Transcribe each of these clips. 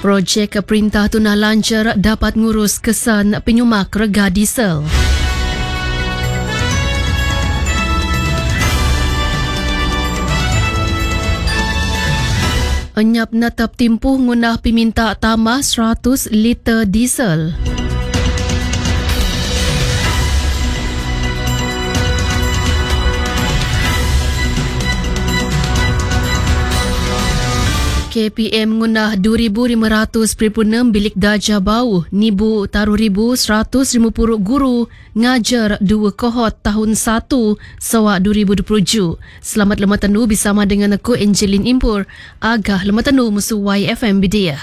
Projek Perintah Tunah Lancar dapat ngurus kesan penyumak rega diesel. Enyap natap timpuh ngunah piminta tambah 100 liter diesel. KPM ngunah 2,500.6 bilik darjah bau, nibu taruh 1,150 guru ngajar 2 kohort tahun 1 sawak 2027. Selamat lemah tenu bersama dengan aku Angelin Impur, agah lemah tenu musuh YFM Bidia.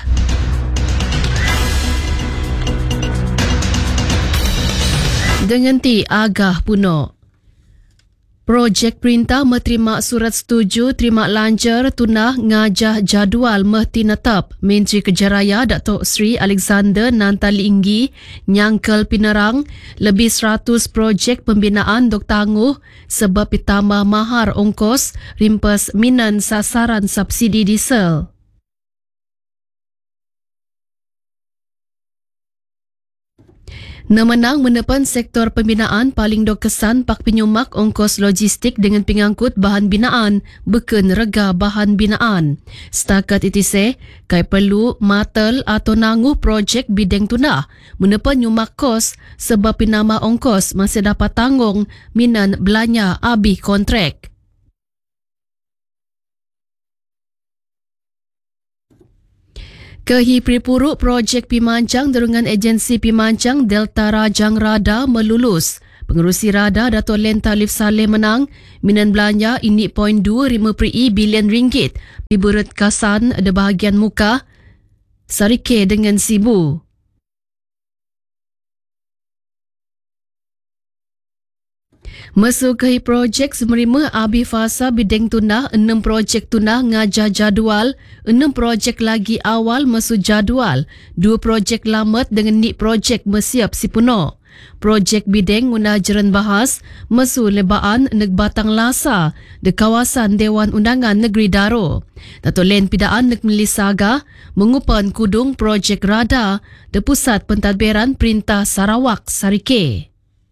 Dengan ti agah puno. Projek Perintah menerima surat setuju terima lancar tunah ngajah jadual mehti netap. Menteri Kejaraya Datuk Seri Alexander Nantali Inggi nyangkel pinerang lebih 100 projek pembinaan dok tangguh sebab ditambah mahar ongkos rimpas minan sasaran subsidi diesel. Nemenang menepan sektor pembinaan paling dokesan pak penyumak ongkos logistik dengan pengangkut bahan binaan beken rega bahan binaan. Setakat itise, kai perlu matel atau nanguh projek bidang tunah menepan nyumak kos sebab pinama ongkos masih dapat tanggung minan belanja abi kontrak. Kehi Pripuruk projek pimancang derungan agensi pimancang Delta Rajang Rada melulus. Pengerusi Rada Dato' Len Talif Saleh menang minan belanja RM2.25 bilion piburat kasan ada bahagian muka Sarike dengan Sibu. Masuk ke projek semerima abi fasa bidang tunah 6 projek tunah ngajah jadual, 6 projek lagi awal masuk jadual, 2 projek lamat dengan ni projek mesiap si puno. Projek bidang guna jaran bahas masuk lebaan neg Batang Lasa di kawasan Dewan Undangan Negeri Daro. Dato' Len Pidaan neg Melisaga mengupan kudung projek Rada di Pusat Pentadbiran Perintah Sarawak Sarike.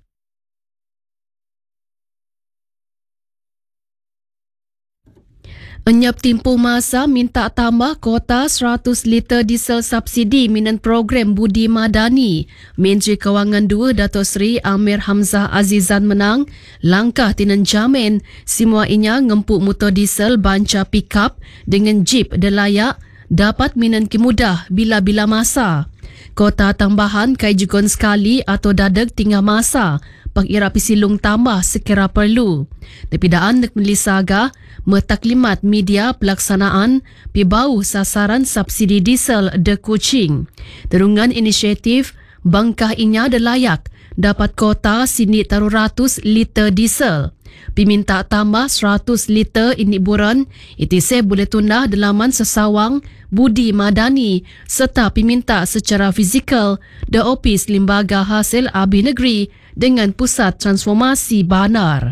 Enyap timpu masa minta tambah kota 100 liter diesel subsidi minan program Budi Madani. Menteri Kewangan 2 Dato' Seri Amir Hamzah Azizan menang langkah tinan jamin semua inya ngempuk motor diesel banca pick-up dengan jeep delayak dapat minan kemudah bila-bila masa. Kota tambahan kai jugon sekali atau dadag tinggal masa pengirap silung tambah sekira perlu. Depidaan nek Melisaga metaklimat media pelaksanaan pibau sasaran subsidi diesel de Kuching. Derungan inisiatif bangkah inya de layak dapat kota sini taruh 100 liter diesel. Piminta tambah 100 liter ini buran, itise boleh tunah dalaman sesawang Budi Madani serta piminta secara fizikal de Opis Lembaga Hasil Abi Negeri dengan Pusat Transformasi Banar.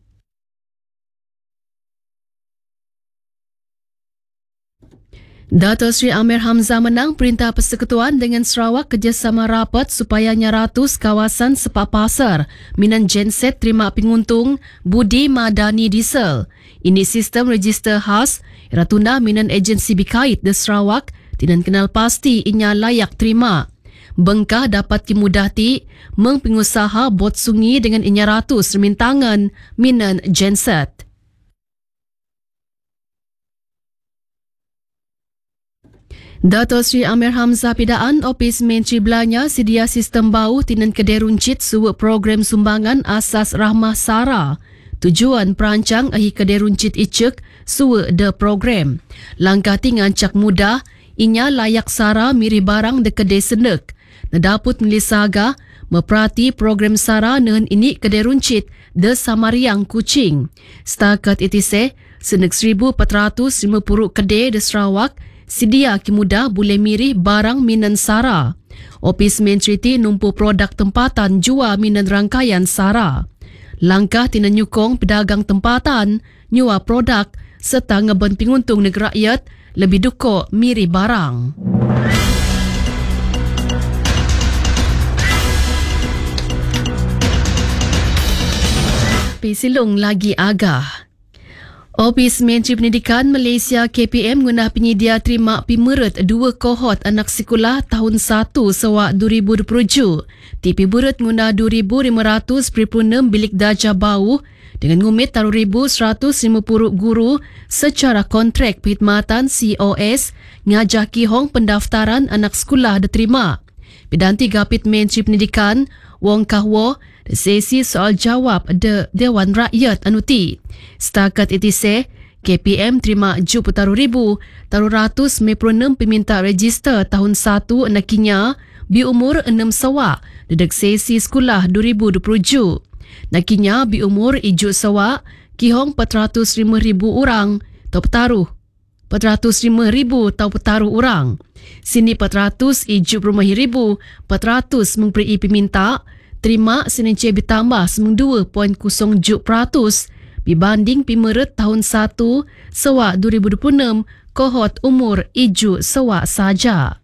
Dato' Seri Amir Hamzah menang Perintah Persekutuan dengan Sarawak kerjasama rapat supaya nyaratus kawasan sepak pasar minan genset terima penguntung Budi Madani Diesel. Ini sistem register khas iratuna minan agensi bikait di Sarawak tinan kenal pasti inya layak terima. Bengkah dapat kimudahti mengpengusaha bot sungi dengan inya ratus remintangan minan genset. Dato' Seri Amir Hamzah Pidaan Opis Menteri Belanja sedia sistem bau tinan kedai runcit suwa program sumbangan asas rahmah Sara. Tujuan perancang ahi kedai runcit icek suwa de program. Langkah tingancak mudah, inya layak Sara miri barang de kedai sendek. Nadaput Melisaga memperhati program Sara dengan ini kedai runcit de Samariang Kuching. Setakat itise, senek 1,450 kedai de Sarawak sedia kimudah boleh mirih barang minan Sara. Opis Menteri ti numpu produk tempatan jua minan rangkaian Sara. Langkah tina nyukong pedagang tempatan, nyua produk serta ngeben penguntung negeri rakyat lebih duko mirih barang. silung lagi agah. Ofis Menteri Pendidikan Malaysia KPM guna penyedia terima pimerut 2 kohort anak sekolah tahun 1 sewak 2027. Tipi berut guna 2,500.6 bilik darjah bau dengan ngumit taruh 1,150 guru secara kontrak perkhidmatan COS ngajah kihong pendaftaran anak sekolah diterima. Pidanti Gapit Menteri Pendidikan Wong Kah-Wah sesi soal jawab Dewan Rakyat anuti. Setakat itise, KPM terima 70,000 taruh ratus 96 peminta register tahun 1 nakinya biumur 6 sawak dedek sesi sekolah 2027. Nakinya biumur ijuk sawak kihong 405,000 orang tau petaruh. 405,000 tau petaruh orang. Sini 400 ijuk ribu 400 memperi peminta terima senenci bertambah 2.07% dibanding pimerut tahun 1 sewak 2026 kohort umur ijuk sewak saja.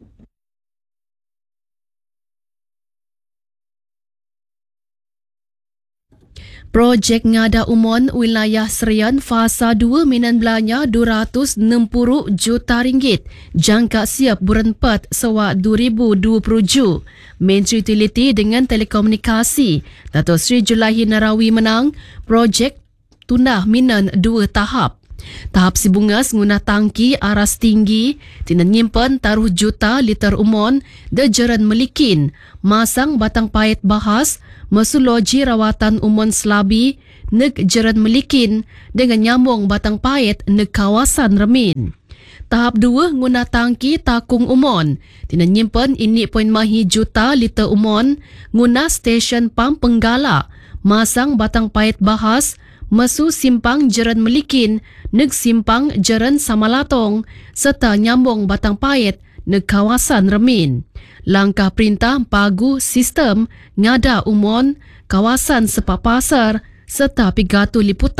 Projek Ngada Umon Wilayah Serian Fasa 2 minan belanja RM260 juta jangka siap bulan 4 sewak 2027. Menteri Utiliti dengan Telekomunikasi Dato' Sri Julaihi Narawi menang projek tunah minan 2 tahap. Tahap sibungas guna tangki aras tinggi tinan nyimpan taruh juta liter umon de Jeran Melikin masang batang pait bahas mesuloji rawatan umon Selabi neg Jeran Melikin dengan nyambung batang pait neg kawasan Remin. Tahap 2 guna tangki takung umon tinan nyimpan ini poin mahi juta liter umon guna stesen pam penggala masang batang pait bahas mesu simpang Jeran Melikin neg simpang Jeran Samalatong serta nyambung batang pait neg kawasan Remin. Langkah perintah pagu sistem ngada umon kawasan Sepak Pasar serta pigatu liputan